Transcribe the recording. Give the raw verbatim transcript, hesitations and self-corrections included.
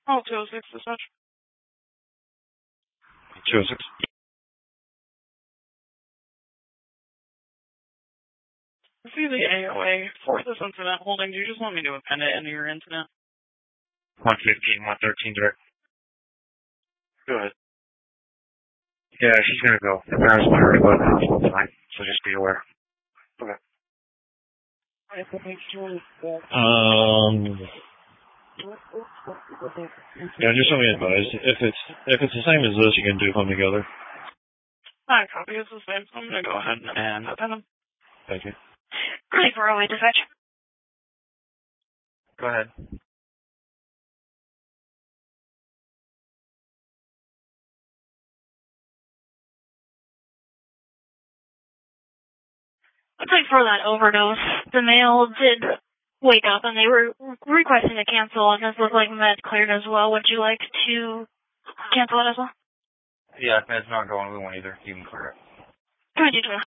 Oh, two oh six dispatch. two oh six. See the A O A for this incident holding. Do you just want me to append it into your incident? one fifteen, one thirteen direct. Go ahead. Yeah, she's gonna go. The parents want her to go to the hospital tonight, so just be aware. Okay. Um. Yeah, just let me advise. If it's if it's the same as this, you can do them together. I copy it's the same, so I'm gonna go ahead and append them. Thank you. four oh eight dispatch. Go ahead. Looks like for that overdose, the male did wake up and they were requesting to cancel, and this looked like med cleared as well. Would you like to cancel it as well? Yeah, if med's not going, we won't either. You can clear it. Can we do